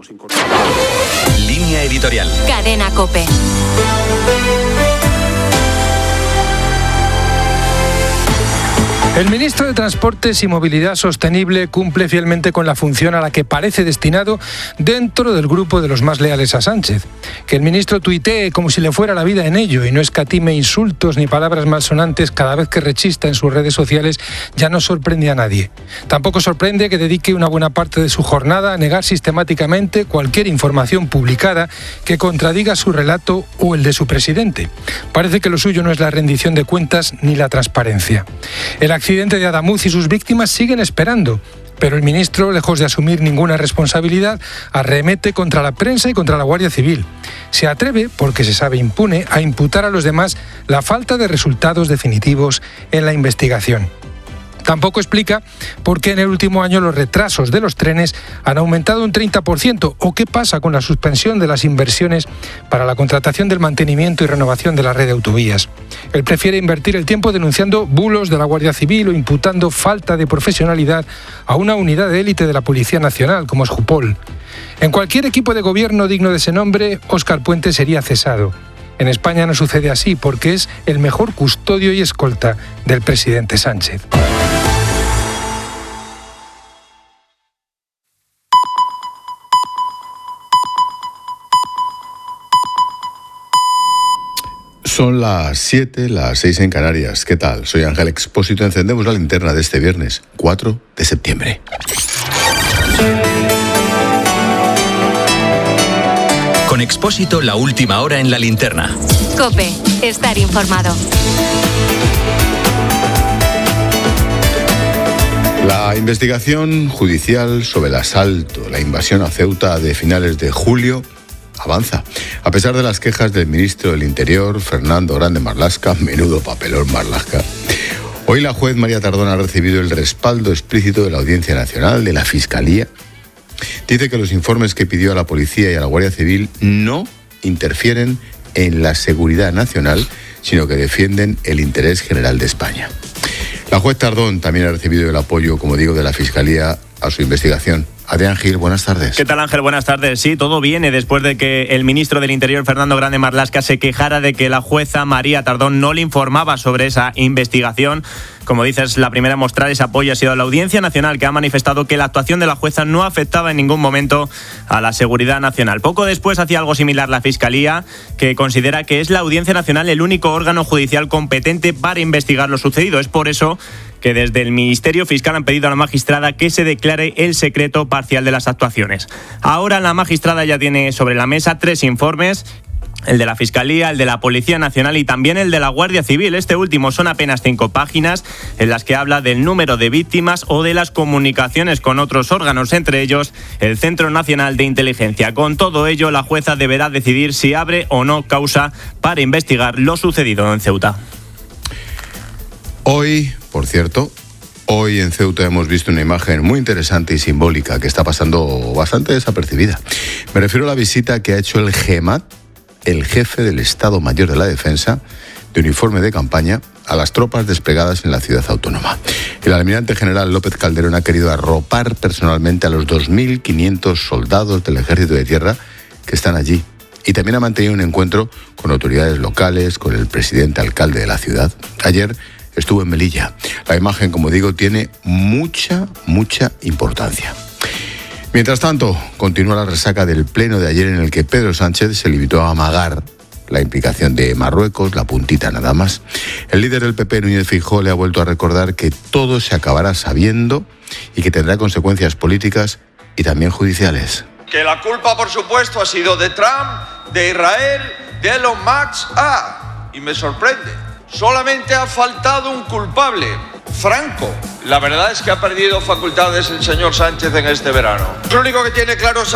hemos incorporado. Línea editorial. Cadena COPE. El ministro de Transportes y Movilidad Sostenible cumple fielmente con la función a la que parece destinado dentro del grupo de los más leales a Sánchez. Que el ministro tuitee como si le fuera la vida en ello y no escatime insultos ni palabras malsonantes cada vez que rechista en sus redes sociales ya no sorprende a nadie. Tampoco sorprende que dedique una buena parte de su jornada a negar sistemáticamente cualquier información publicada que contradiga su relato o el de su presidente. Parece que lo suyo no es la rendición de cuentas ni la transparencia. El accidente de Adamuz y sus víctimas siguen esperando, pero el ministro, lejos de asumir ninguna responsabilidad, arremete contra la prensa y contra la Guardia Civil. Se atreve, porque se sabe impune, a imputar a los demás la falta de resultados definitivos en la investigación. Tampoco explica por qué en el último año los retrasos de los trenes han aumentado un 30% o qué pasa con la suspensión de las inversiones para la contratación del mantenimiento y renovación de la red de autovías. Él prefiere invertir el tiempo denunciando bulos de la Guardia Civil o imputando falta de profesionalidad a una unidad de élite de la Policía Nacional como es Jupol. En cualquier equipo de gobierno digno de ese nombre, Óscar Puente sería cesado. En España no sucede así porque es el mejor custodio y escolta del presidente Sánchez. Son las 7, las 6 en Canarias. ¿Qué tal? Soy Ángel Expósito. Encendemos la linterna de este viernes, 4 de septiembre. Con Expósito, la última hora en la linterna. COPE, estar informado. La investigación judicial sobre el asalto, la invasión a Ceuta de finales de julio, avanza. A pesar de las quejas del ministro del Interior, Fernando Grande Marlaska, menudo papelón Marlaska, hoy la juez María Tardón ha recibido el respaldo explícito de la Audiencia Nacional, de la Fiscalía. Dice que los informes que pidió a la Policía y a la Guardia Civil no interfieren en la seguridad nacional, sino que defienden el interés general de España. La juez Tardón también ha recibido el apoyo, como digo, de la Fiscalía a su investigación. Adrián Gil, buenas tardes. ¿Qué tal, Ángel? Buenas tardes. Sí, todo viene después de que el ministro del Interior, Fernando Grande Marlaska, se quejara de que la jueza María Tardón no le informaba sobre esa investigación. Como dices, la primera a mostrar ese apoyo ha sido la Audiencia Nacional, que ha manifestado que la actuación de la jueza no afectaba en ningún momento a la seguridad nacional. Poco después hacía algo similar la Fiscalía, que considera que es la Audiencia Nacional el único órgano judicial competente para investigar lo sucedido. Es por eso que desde el Ministerio Fiscal han pedido a la magistrada que se declare el secreto parcial de las actuaciones. Ahora la magistrada ya tiene sobre la mesa 3 informes: el de la Fiscalía, el de la Policía Nacional y también el de la Guardia Civil. Este último son apenas 5 páginas en las que habla del número de víctimas o de las comunicaciones con otros órganos, entre ellos el Centro Nacional de Inteligencia. Con todo ello, la jueza deberá decidir si abre o no causa para investigar lo sucedido en Ceuta. Hoy, por cierto, hoy en Ceuta hemos visto una imagen muy interesante y simbólica que está pasando bastante desapercibida. Me refiero a la visita que ha hecho el GEMAT, el jefe del Estado Mayor de la Defensa, de uniforme de campaña, a las tropas desplegadas en la ciudad autónoma. El almirante general López Calderón ha querido arropar personalmente a los 2.500 soldados del Ejército de Tierra que están allí. Y también ha mantenido un encuentro con autoridades locales, con el presidente alcalde de la ciudad. Ayer estuvo en Melilla. La imagen, como digo, tiene mucha importancia. Mientras tanto, continúa la resaca del pleno de ayer en el que Pedro Sánchez se limitó a amagar la implicación de Marruecos, la puntita nada más. El líder del PP, Núñez Feijóo, le ha vuelto a recordar que todo se acabará sabiendo y que tendrá consecuencias políticas y también judiciales. Que la culpa, por supuesto, ha sido de Trump, de Israel, de Elon Musk. Y me sorprende, solamente ha faltado un culpable: Franco. La verdad es que ha perdido facultades el señor Sánchez en este verano. Lo único que tiene claro